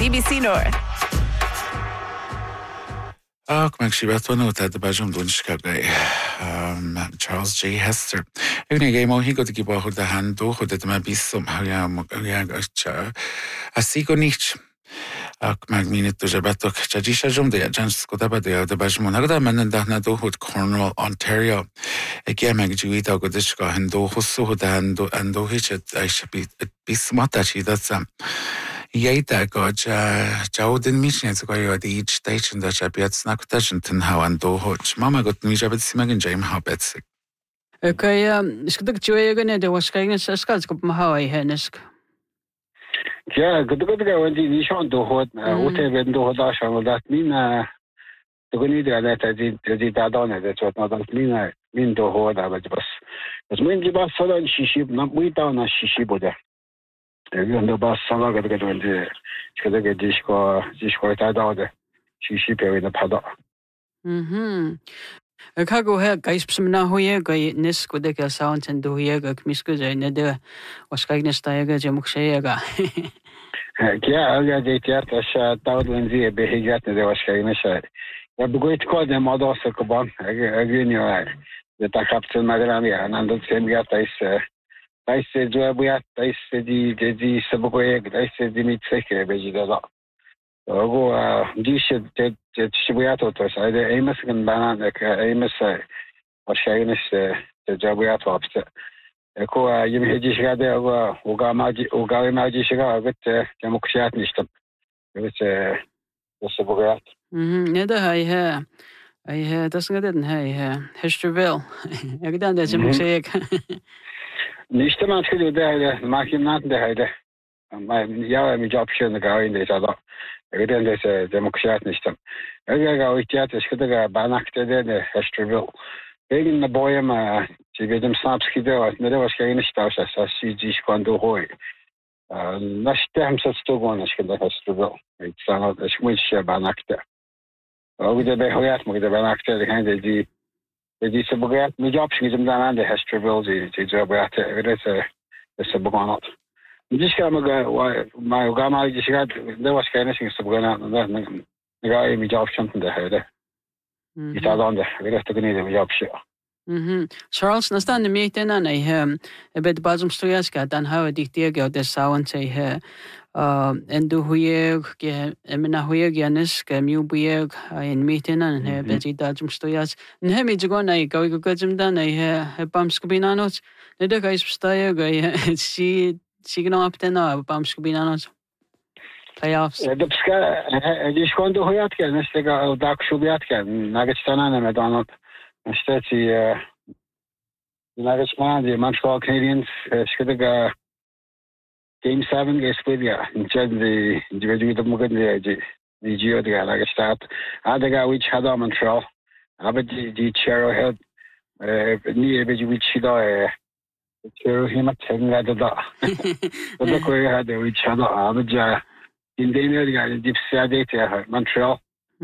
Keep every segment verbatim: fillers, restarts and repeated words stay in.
D B C North. Ach, meg si betvanú tá a bajum dunska gai Charles J. Hester. Ugni gai mo higo gi bo de han do chud de ma bisum ha ja mo ja a sigo nicht. Ach meg minute to jabatok chadisha jum de jans ko da ba de de bajum na da man da na do hud Cornwall, Ontario. Ege meg juita go diska han do husu da han do an do hit I should be bismata chi that's um Yeita got Jawdin Mishnets go at each station that I bet snack tashin how and do hoch. Mama got me jabet simagin Jame Hobbits. Okay, um, is good to you again. There was going to Scotch go Mahawi Hennisk. Yeah, good to go when the Nishon do hot, whatever do hot, that mean, uh, the Gunida that I did, the Dadona, that's what not mean, I mean do hot, I was was mean the bus on Shishib, not we down as Shishibuda. Even the bus song got to get on the Skadaka Disco, Disco Tadada, she ship in the paddock. Hm. A cargo hair, Gaisp na Hoya, Gay Niskodeka Sound and Doyaga, Miskus, and Neder was Kagnes Tiaga, Jamukshayaga. Yeah, I got it yet as Towland Z, Behigat, there was Kagnes. I'm going to call them Modos Coban, again, you are the Captain Magrania, and under the same gat I say. I said, we had, I said, the, the, Sabuqueg, I said, the meat secre, Vegeta. Go, uh, this should, that, Shibuato, I the Amos and Banana, Amos, or Shagness, the Jabuato, Echo, you may just got there, Ugamaji, Ugamaji, Shiga, with Jamukshat Nistam. It was the Sabuat. Hm, neither I hear. I hear, doesn't get it in here, Hesterville. I've done that, Jamukshayak. Nicht man skulle det mach im natten det heide. Men jag min jobb känner jag inte så då. Jag vet inte så demokrat nicht. Jag går ut att skulle jag banakte det Hesterville. Wegen der boyem sie wird im snapski det när det var ska in stå så så sig quando hoj. Nästa hem så stod hon skulle Hesterville. Det sa att det skulle banakte. Och det be hojat mig det banakte det kan det the Sabugat, my job is in the Hesterville, the Jabat, it is a Sabuganot. Just come my Gama, just got there was anything Sabuganat, and the guy, my job, something the head. It's all on the rest of the need of job share. Hm. Charles, nastan the meeting and I hem a bit bazum stoyaska, dan how a dictator the sound say here. En du huyeg, emina huyeg yanis, mu buyeg, in meeting and he betty dajum stoyas. And him it's gone, I go go gajum dan, I hear bamskubinanos. The deck I stay, she she can up ten or bamskubinanos. Playoffs. The Pska, this one to Huyatkan, let's take a dark Shubiatkan, Nagastana and Madonot. Instead, the Nagasman, the Montreal Canadiens, Skidega. Game seven is with you. Instead, the individual Mugan, the Geo, the Alagastat, other guy which had on Montreal, Abed the Chero head, near which she died, Chero him at ten at the door. But the Korea had the which had Abed in the area, the deep sea Montreal.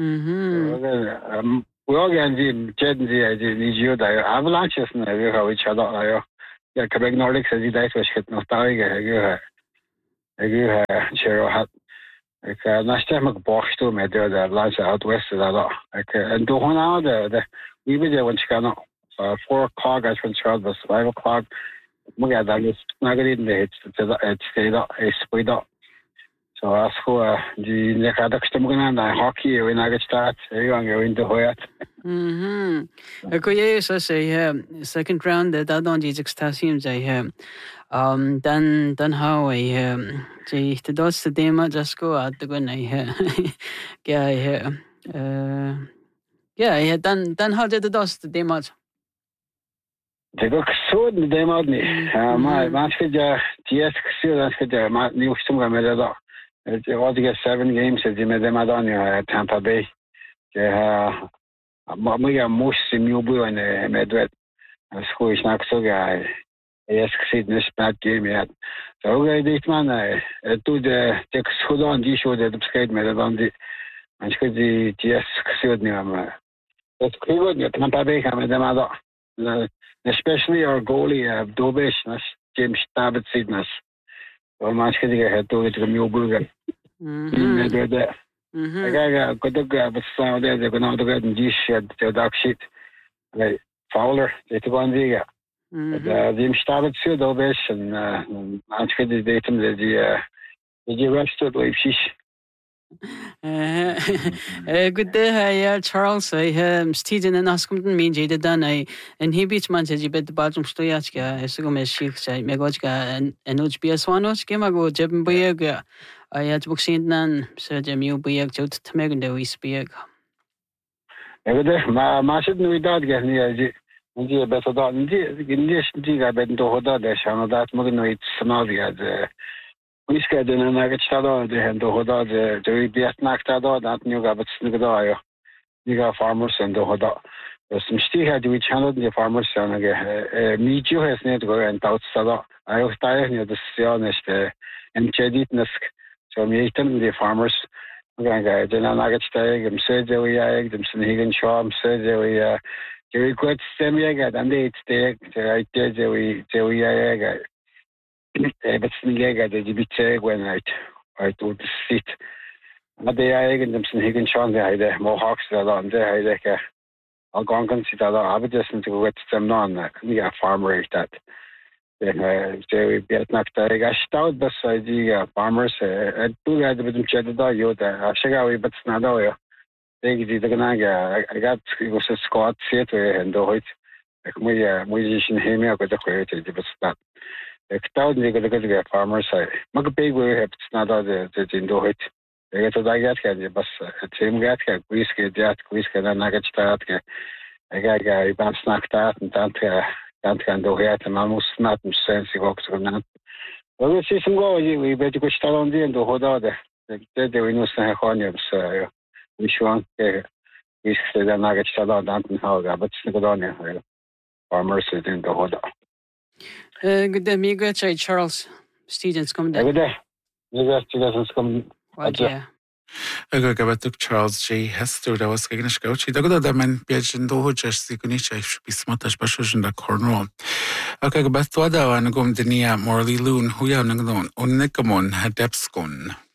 Um, we all get the Jed, the Geo, the avalanches, and which had all. Yeah, Quebec Nordics as he died was hit nostalgia. Jag kör hat jag nästan med boxto med det där lands out west där då. Jag då hon hade det vi vill ju inte kan four o'clock as when Charles was five o'clock. Många där just några in det ett steg då är speed då. Så alltså de när jag dags till många när hockey och när jag start jag går in det höjt. Mhm. Jag kan ju så säga second round det där då de extasium säger. Um, then, then how I, um, the, the dots the demo just go out the gun I, yeah, uh, yeah, then, then how did the dots the demo? Det går så med demo ni. Man, man ska ju, T S K så ska ju, man, ni också ska med det då. Det var det seven games det med dem då i Tampa Bay. Det har, man måste måste ju bo med det. Så jag snackar så grej. Yes, fitness bad game yet. So I did man I do the text hold on the show that skate med on the man ska the yes сегодня am. Det skriver jag Tampa Bay med dem då. Especially our goalie uh, Dobish, James Stabbat Sidnas. Och man ska det här då det kommer ju börja. in the the aga godaga but sound there gonna do get this shit the dark shit like Fowler it one diga the the started to do this and I think the datum the the the rested like shish good day ya Charles I am Stephen and askumden mean jede dan I and he beach man je bed bathroom stoyachka esgo me shik sai megojka and and uch biaswanos kemago jebn boyega I had book seen nan so je miu boyeg jot tmegende we speak Evde ma ma should know that get near ji ji better than ji English ji ga ben to hoda de shano that mo no it's scenario the we ska den na ga chado de hen to hoda de jo biat nakta do that new ga but snig do ayo ni ga farmers and do hoda some sti had we channel the farmers and ga me jo has net go and out sada ayo sta ne de sioneste en cheditnesk so me item the farmers Ganga, Jana Nagatstag, and surgery, them Sinigan Sham, surgery, Jerry Quet Semiaga, and they take the idea Jerry, Jerry, but Sinigaga, the Gibiteg when I I told the seat. But they are again them Sinigan Sham, the Mohawks that on there, like a Algonquin sit out of Abidjan to wet them on, the farmer that. Jerry Vietnakta, I stout bus idea farmers, and two guys with them chatted out you there. I shall but not all. They did the Ganaga. I got it was a squad theatre and do it. Like my musician him out with the creative, but not. Like stout they got to get farmers. I make a big way, it's not all the do it. They get to die at the bus, same gat, whiskey, that whiskey, and nugget start. I got a band snacked out and don't Can't can do it, and almost not sense you go to that. Well, we see some go, we bet you could start on the end of Hoda. They we know some Honiums, we shrunk we said the nugget shut out Danton Hauga, but Snigodonia, farmers in the Hoda. Good day, me good Charles. Students come down. Good day. You guys students come. Yeah. Aga gabatuk Charles J. Hester da was gegen Scouchi. Da goda da man biajin do just the kunicha bismatash bashojin da Cornwall. Aga gabatwa da wan gom denia Morley Loon huya nangdon on nekamon hadepskon.